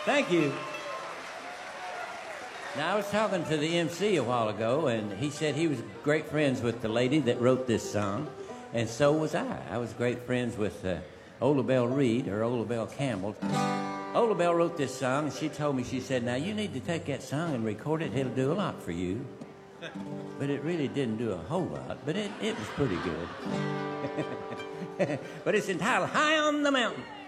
Thank you. Now, I was talking to the MC a while ago, and he said he was great friends with the lady that wrote this song, and so was I. I was great friends with Ola Belle Reed, or Ola Belle Campbell. Ola Belle wrote this song, and she told me, she said, now, you need to take that song and record it. It'll do a lot for you. But it really didn't do a whole lot, but it was pretty good. But it's entitled High on the Mountain.